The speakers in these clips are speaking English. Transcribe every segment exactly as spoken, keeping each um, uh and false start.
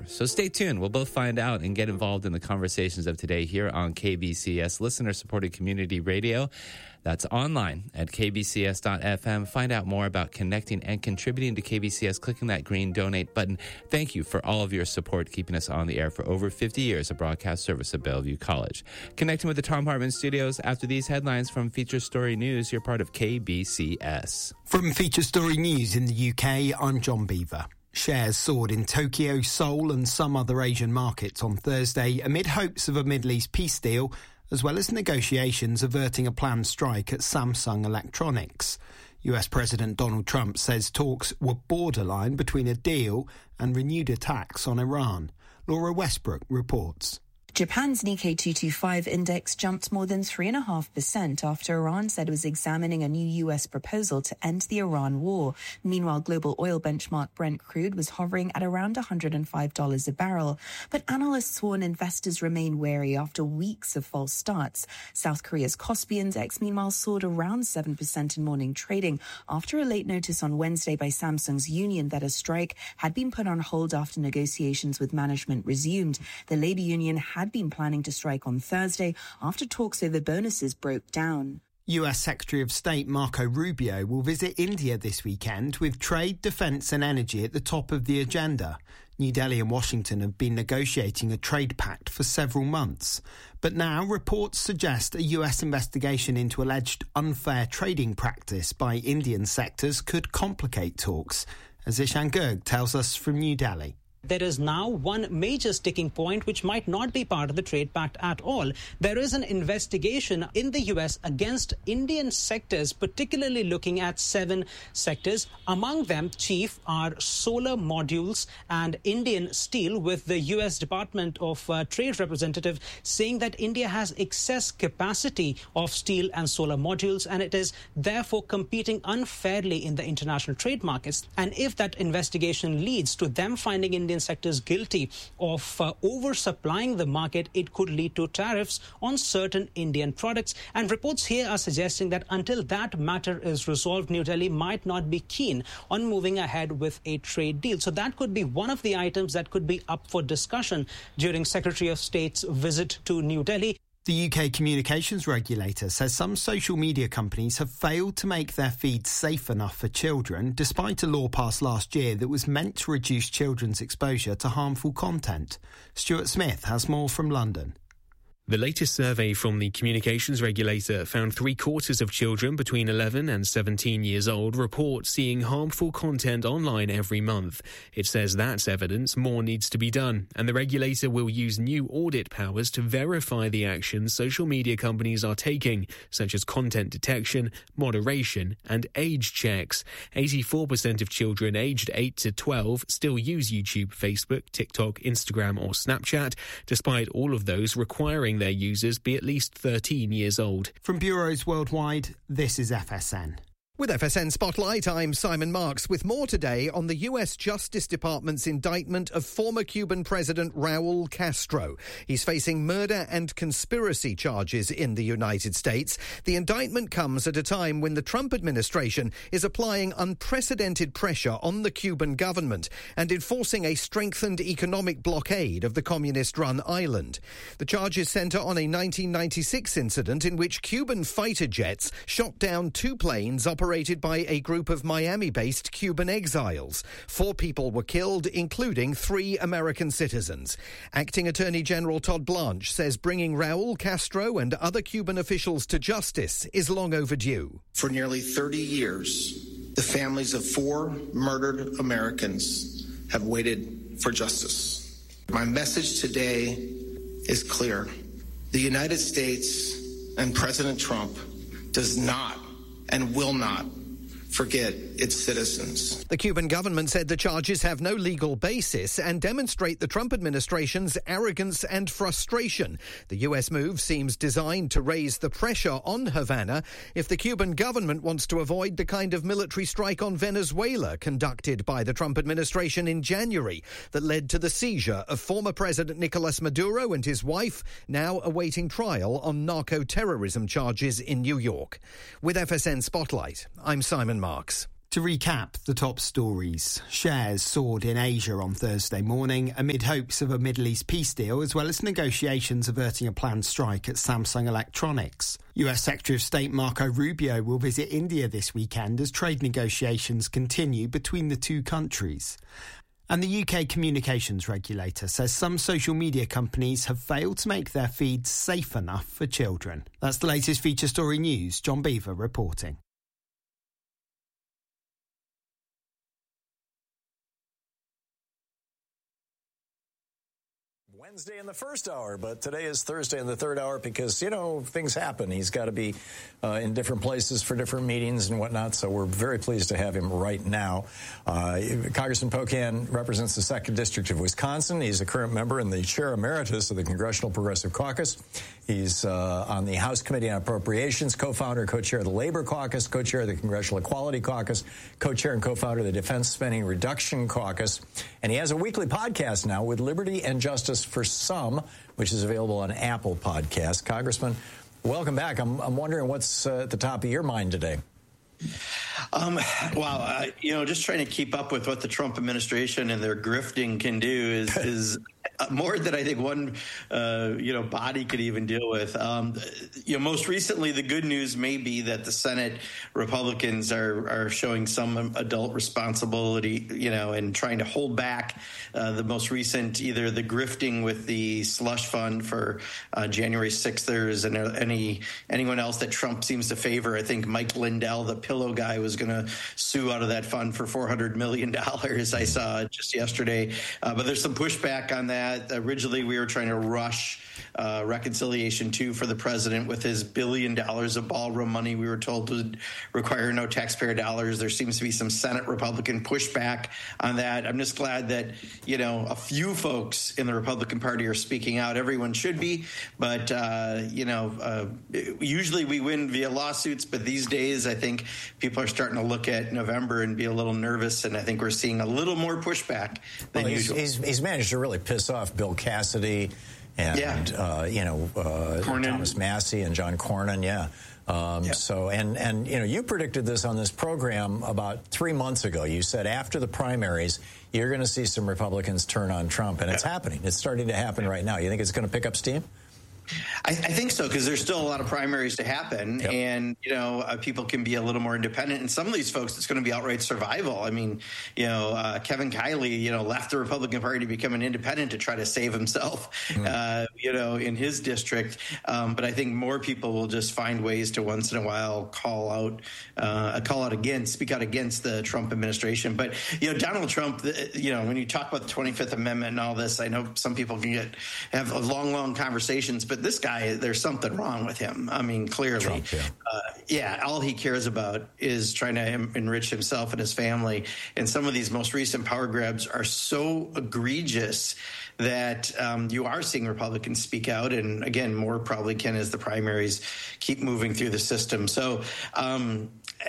So stay tuned. We'll both find out and get involved in the conversations of today here on K B C S, listener-supported community radio. That's online at k b c s dot f m. Find out more about connecting and contributing to K B C S, clicking that green donate button. Thank you for all of your support, keeping us on the air for over fifty years of broadcast service at Bellevue College. Connecting with the Tom Hartman Studios after these headlines from Feature Story News. You're part of K B C S. From Feature Story News in the U K, I'm John Beaver. Shares soared in Tokyo, Seoul and some other Asian markets on Thursday amid hopes of a Middle East peace deal, as well as negotiations averting a planned strike at Samsung Electronics. U S President Donald Trump says talks were borderline between a deal and renewed attacks on Iran. Laura Westbrook reports. Japan's Nikkei two twenty-five index jumped more than three point five percent after Iran said it was examining a new U S proposal to end the Iran war. Meanwhile, global oil benchmark Brent crude was hovering at around one hundred five dollars a barrel. But analysts warn investors remain wary after weeks of false starts. South Korea's Kospi index, meanwhile, soared around seven percent in morning trading after a late notice on Wednesday by Samsung's union that a strike had been put on hold after negotiations with management resumed. The labor union had been planning to strike on Thursday after talks over bonuses broke down. U S Secretary of State Marco Rubio will visit India this weekend with trade, defence and energy at the top of the agenda. New Delhi and Washington have been negotiating a trade pact for several months. But now reports suggest a U S investigation into alleged unfair trading practice by Indian sectors could complicate talks. As Ishan Garg tells us from New Delhi. There is now one major sticking point which might not be part of the trade pact at all. There is an investigation in the U S against Indian sectors, particularly looking at seven sectors. Among them, chief, are solar modules and Indian steel, with the U S Department of uh, Trade representative saying that India has excess capacity of steel and solar modules, and it is therefore competing unfairly in the international trade markets. And if that investigation leads to them finding Indian sectors guilty of uh, oversupplying the market, it could lead to tariffs on certain Indian products. And reports here are suggesting that until that matter is resolved, New Delhi might not be keen on moving ahead with a trade deal. So that could be one of the items that could be up for discussion during Secretary of State's visit to New Delhi. The U K communications regulator says some social media companies have failed to make their feeds safe enough for children, despite a law passed last year that was meant to reduce children's exposure to harmful content. Stuart Smith has more from London. The latest survey from the communications regulator found three quarters of children between eleven and seventeen years old report seeing harmful content online every month. It says that's evidence more needs to be done, and the regulator will use new audit powers to verify the actions social media companies are taking, such as content detection, moderation, and age checks. eighty-four percent of children aged eight to twelve still use YouTube, Facebook, TikTok, Instagram, or Snapchat, despite all of those requiring their users be at least thirteen years old. From bureaus worldwide, this is F S N. With F S N Spotlight, I'm Simon Marks with more today on the U S Justice Department's indictment of former Cuban President Raul Castro. He's facing murder and conspiracy charges in the United States. The indictment comes at a time when the Trump administration is applying unprecedented pressure on the Cuban government and enforcing a strengthened economic blockade of the communist-run island. The charges centre on a nineteen ninety-six incident in which Cuban fighter jets shot down two planes operating operated by a group of Miami-based Cuban exiles. Four people were killed, including three American citizens. Acting Attorney General Todd Blanche says bringing Raul Castro and other Cuban officials to justice is long overdue. For nearly thirty years, the families of four murdered Americans have waited for justice. My message today is clear. The United States and President Trump does not and will not forget its citizens. The Cuban government said the charges have no legal basis and demonstrate the Trump administration's arrogance and frustration. The U S move seems designed to raise the pressure on Havana if the Cuban government wants to avoid the kind of military strike on Venezuela conducted by the Trump administration in January that led to the seizure of former President Nicolas Maduro and his wife, now awaiting trial on narco-terrorism charges in New York. With F S N Spotlight, I'm Simon Marks. To recap the top stories, shares soared in Asia on Thursday morning amid hopes of a Middle East peace deal, as well as negotiations averting a planned strike at Samsung Electronics. U S Secretary of State Marco Rubio will visit India this weekend as trade negotiations continue between the two countries. And the U K communications regulator says some social media companies have failed to make their feeds safe enough for children. That's the latest feature story news. John Beaver reporting. Wednesday in the first hour, but today is Thursday in the third hour because, you know, things happen. He's got to be uh, in different places for different meetings and whatnot, so we're very pleased to have him right now. Uh, Congressman Pocan represents the second District of Wisconsin. He's a current member and the chair emeritus of the Congressional Progressive Caucus. He's uh, on the House Committee on Appropriations, co-founder, co-chair of the Labor Caucus, co-chair of the Congressional Equality Caucus, co-chair and co-founder of the Defense Spending Reduction Caucus. And he has a weekly podcast now with Liberty and Justice for Some, which is available on Apple Podcasts. Congressman, welcome back. I'm, I'm wondering what's uh, at the top of your mind today. Um, wow, uh, you know, just trying to keep up with what the Trump administration and their grifting can do is, is more than I think one, uh, you know, body could even deal with. Um, you know, most recently, the good news may be that the Senate Republicans are, are showing some adult responsibility, you know, and trying to hold back uh, the most recent, either the grifting with the slush fund for uh, January sixthers and any anyone else that Trump seems to favor. I think Mike Lindell, the pillow guy, was going to sue out of that fund for four hundred million dollars. I saw just yesterday. Uh, but there's some pushback on that. Originally, we were trying to rush uh, reconciliation two for the president with his billion dollars of ballroom money. We were told to require no taxpayer dollars. There seems to be some Senate Republican pushback on that. I'm just glad that, you know, a few folks in the Republican Party are speaking out. Everyone should be. But, uh, you know, uh, usually we win via lawsuits. But these days, I think people are starting to look at November and be a little nervous. And I think we're seeing a little more pushback than well, he's, usual. He's, he's managed to really piss off Bill Cassidy and, yeah. uh, you know, uh, Thomas Massey and John Cornyn. Yeah. Um, yeah. So, and, and, you know, you predicted this on this program about three months ago. You said after the primaries, you're going to see some Republicans turn on Trump, and yeah. it's happening. It's starting to happen right now. You think it's going to pick up steam? I, I think so, because there's still a lot of primaries to happen, yep. and you know uh, people can be a little more independent. And some of these folks, it's going to be outright survival. I mean, you know, uh, Kevin Kiley, you know, left the Republican Party to become an independent to try to save himself, mm. uh, you know, in his district. Um, but I think more people will just find ways to once in a while call out, uh, call out against, speak out against the Trump administration. But you know, Donald Trump, you know, when you talk about the twenty-fifth Amendment and all this, I know some people can get have long, long conversations, but But this guy, there's something wrong with him. I mean, clearly. Trump, yeah. Uh, yeah, all he cares about is trying to em- enrich himself and his family. And some of these most recent power grabs are so egregious that um, you are seeing Republicans speak out. And again, more probably can as the primaries keep moving through the system. So um,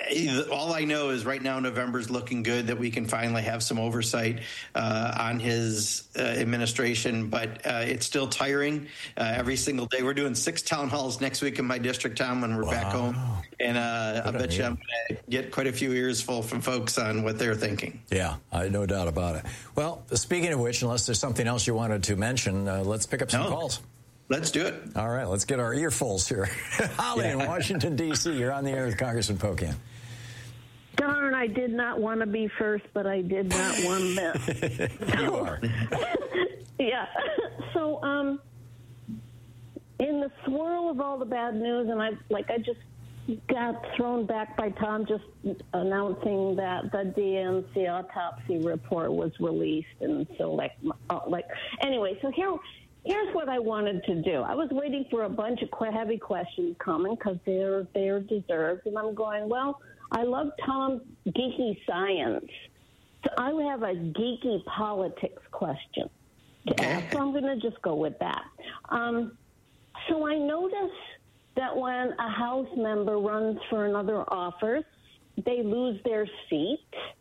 all I know is right now November's looking good, that we can finally have some oversight uh, on his uh, administration. But uh, it's still tiring uh, every single day. We're doing six town halls next week in my district town when we're wow. back home. And uh, I bet you I'm going to get quite a few ears full from folks on what they're thinking. Yeah, I no doubt about it. Well, speaking of which, unless there's something else you wanted to mention, uh, let's pick up some no. calls. Let's do it. All right, let's get our earfuls here. Holly yeah. in Washington, D C, you're on the air with Congressman Pocan. Darn, I did not want to be first, but I did not want to miss. You are. Yeah. So, um, in the swirl of all the bad news, and I like I just got thrown back by Tom just announcing that the D N C autopsy report was released, and so like uh, like anyway. So here. Here's what I wanted to do. I was waiting for a bunch of heavy questions coming because they're they're deserved, and I'm going, well, I love Tom's geeky science. So I have a geeky politics question to ask, so I'm going to just go with that. Um, so I noticed that when a House member runs for another office, they lose their seat.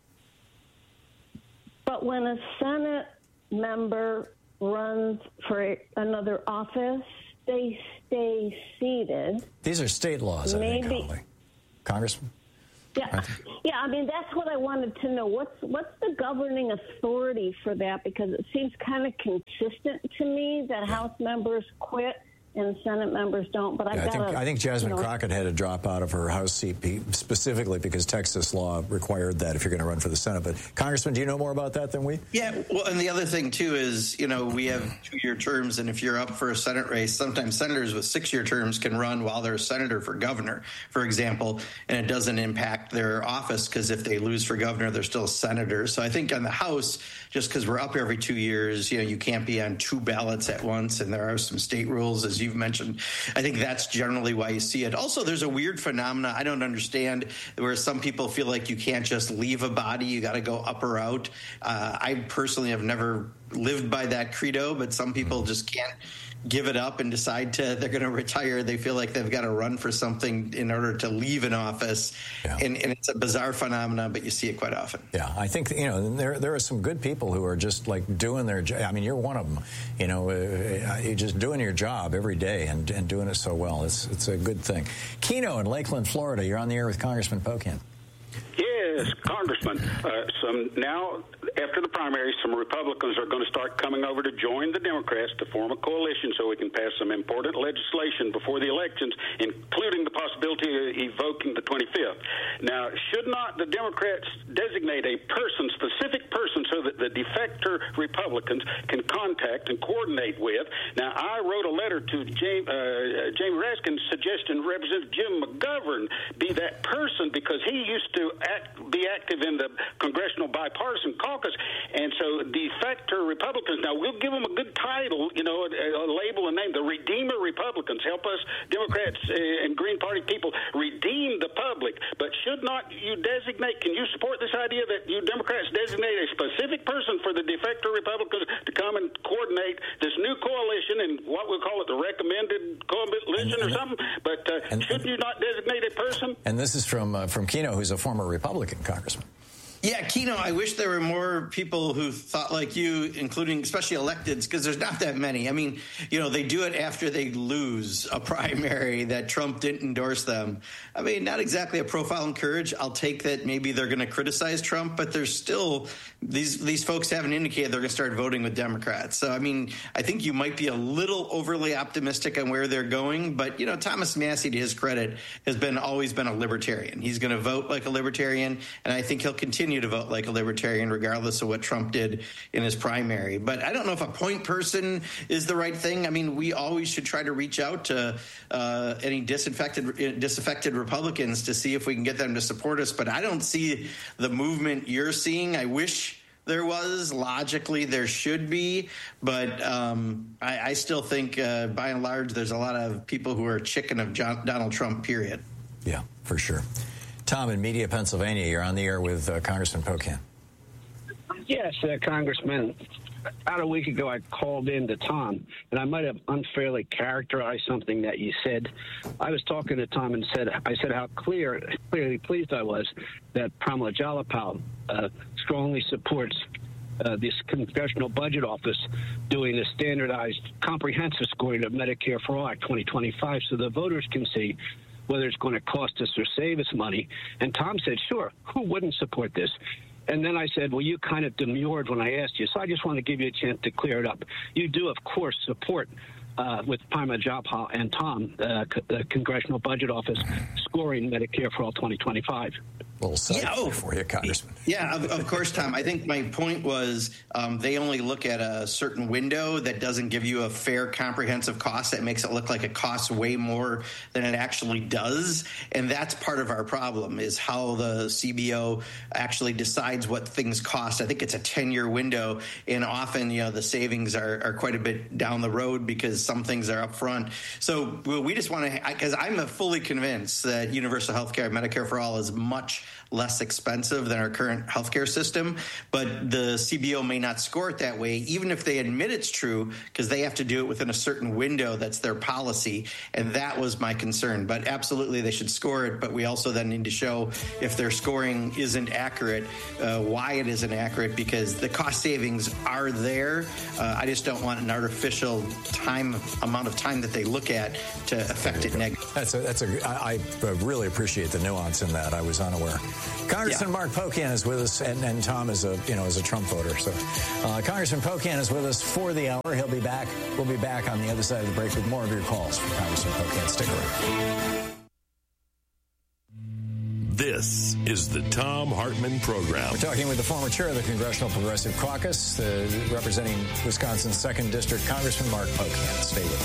But when a Senate member runs for another office, they stay seated. These are state laws, I Maybe, think, Holly. Congressman? Yeah, yeah. I mean, that's what I wanted to know. What's what's the governing authority for that? Because it seems kind of consistent to me that House members quit and Senate members don't. But I, yeah, gotta, I think I think Jasmine you know, Crockett had to drop out of her House seat specifically because Texas law required that if you're going to run for the Senate. But Congressman, do you know more about that than we? Yeah, well, and the other thing too is, you know, we have two-year terms, and if you're up for a Senate race, sometimes senators with six-year terms can run while they're a senator for governor, for example, and it doesn't impact their office because if they lose for governor, they're still a senator. So I think on the House, just because we're up every two years, you know, you can't be on two ballots at once, and there are some state rules, as you've mentioned. I think that's generally why you see it. Also, there's a weird phenomena I don't understand where some people feel like you can't just leave a body, you got to go up or out. Uh, I personally have never lived by that credo, but some people just can't give it up and decide to they're going to retire. They feel like they've got to run for something in order to leave an office. Yeah. And, and it's a bizarre phenomenon, but you see it quite often. Yeah, I think, you know, there there are some good people who are just like doing their job. I mean, you're one of them. You know, uh, you're just doing your job every day and, and doing it so well. It's, it's a good thing. Keno in Lakeland, Florida, you're on the air with Congressman Pocan. Yes, Congressman. Uh, some now, after the primary, some Republicans are going to start coming over to join the Democrats to form a coalition so we can pass some important legislation before the elections, including the possibility of evoking the twenty-fifth. Now, should not the Democrats designate a person, specific person, so that the defector Republicans can contact and coordinate with? Now, I wrote a letter to Jamie, uh, Jamie Raskin suggesting Representative Jim McGovern be that person because he used to act, be active in the Congressional Bipartisan Caucus, and so defector Republicans, now we'll give them a good title, you know, a, a label, a name, the Redeemer Republicans. Help us, Democrats uh, and Green Party people, redeem the public. But should not you designate, can you support this idea that you Democrats designate a specific person for the defector Republicans to come and coordinate this new coalition and what we'll call it the recommended coalition or something? But uh, and, should you not designate a person? And this is from uh, from Keno, who's a former Republican congressman. Yeah, Keno, I wish there were more people who thought like you, including especially electeds, because there's not that many. I mean, you know, they do it after they lose a primary that Trump didn't endorse them. I mean, not exactly a profile in courage. I'll take that maybe they're going to criticize Trump, but there's still, these these folks haven't indicated they're going to start voting with Democrats. So, I mean, I think you might be a little overly optimistic on where they're going. But, you know, Thomas Massie, to his credit, has been always been a libertarian. He's going to vote like a libertarian, and I think he'll continue to vote like a libertarian regardless of what Trump did in his primary. But I don't know if a point person is the right thing. I mean, we always should try to reach out to uh, any disaffected, disaffected Republicans to see if we can get them to support us. But I don't see the movement you're seeing. I wish there was. Logically, there should be. But um, I, I still think, uh, by and large, there's a lot of people who are chicken of John, Donald Trump, period. Yeah, for sure. Tom in Media, Pennsylvania, you're on the air with uh, Congressman Pocan. Yes, uh, Congressman. About a week ago, I called in to Tom, and I might have unfairly characterized something that you said. I was talking to Tom and said, I said how clear, clearly pleased I was that Pramila Jayapal uh, strongly supports uh, this Congressional Budget Office doing a standardized comprehensive scoring of Medicare for All Act twenty twenty-five so the voters can see whether it's going to cost us or save us money. And Tom said, sure, who wouldn't support this? And then I said, well, you kind of demurred when I asked you, so I just want to give you a chance to clear it up. You do, of course, support, uh, with Pramila Jayapal and Tom, uh, the Congressional Budget Office, scoring Medicare for All twenty twenty-five. A little side yeah, oh, for you, Congressman. Yeah, of, of course, Tom. I think my point was um, they only look at a certain window that doesn't give you a fair, comprehensive cost that makes it look like it costs way more than it actually does. And that's part of our problem is how the C B O actually decides what things cost. I think it's a ten-year window, and often, you know, the savings are, are quite a bit down the road because some things are up front. So well, we just want to, because I'm fully convinced that universal health care, Medicare for All, is much less expensive than our current healthcare system. But the C B O may not score it that way, even if they admit it's true, because they have to do it within a certain window. That's their policy. And that was my concern. But absolutely, they should score it. But we also then need to show if their scoring isn't accurate, uh, why it isn't accurate, because the cost savings are there. Uh, I just don't want an artificial time amount of time that they look at to affect it negatively. That's a, that's a, I, I really appreciate the nuance in that. I was unaware. Congressman yeah. Mark Pocan is with us, and, and Tom is a, you know, is a Trump voter. So uh, Congressman Pocan is with us for the hour. He'll be back. We'll be back on the other side of the break with more of your calls for Congressman Pocan. Stick around. This is the Thom Hartmann Program. We're talking with the former chair of the Congressional Progressive Caucus, uh, representing Wisconsin's second District, Congressman Mark Pocan. Stay with